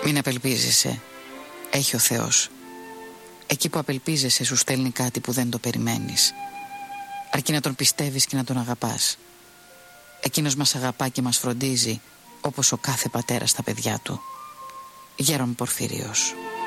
Μην απελπίζεσαι. Έχει ο Θεός. Εκεί που απελπίζεσαι σου στέλνει κάτι που δεν το περιμένεις. Αρκεί να τον πιστεύεις και να τον αγαπάς. Εκείνος μας αγαπά και μας φροντίζει όπως ο κάθε πατέρας στα παιδιά του. Γέρον Πορφύριος.